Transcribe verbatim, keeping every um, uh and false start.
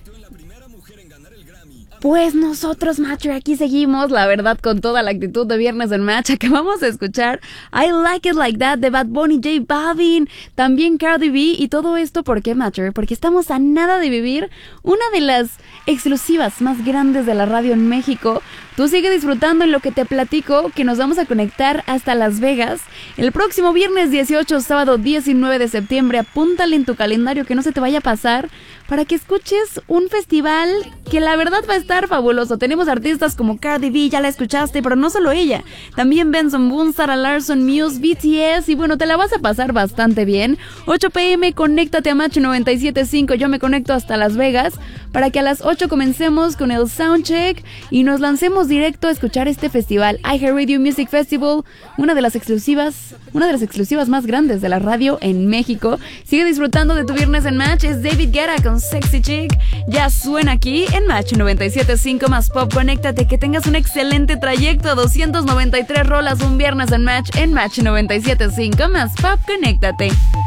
Pues nosotros, Matcher, aquí seguimos, la verdad, con toda la actitud de Viernes en Match. Acabamos de escuchar I Like It Like That de Bad Bunny, J Balvin, también Cardi B, y todo esto, ¿por qué, Matcher? Porque estamos a nada de vivir una de las exclusivas más grandes de la radio en México. Tú sigue disfrutando en lo que te platico, que nos vamos a conectar hasta Las Vegas el próximo viernes dieciocho, sábado diecinueve de septiembre. Apúntale en tu calendario que no se te vaya a pasar para que escuches un festival que la verdad va a estar fabuloso. Tenemos artistas como Cardi B, ya la escuchaste, pero no solo ella. También Benson Boone, Sarah Larson, Muse, B T S, y bueno, te la vas a pasar bastante bien. ocho pm, conéctate a Match noventa y siete punto cinco, yo me conecto hasta Las Vegas para que a las ocho comencemos con el soundcheck y nos lancemos directo a escuchar este festival, iHeartRadio Music Festival, una de las exclusivas, una de las exclusivas más grandes de la radio en México. Sigue disfrutando de tu Viernes en Match, es David Guetta con Sexy Chick, ya suena aquí en Match noventa y siete punto cinco más Pop. Conéctate, que tengas un excelente trayecto, doscientas noventa y tres rolas un Viernes en Match, en Match noventa y siete punto cinco más Pop. Conéctate.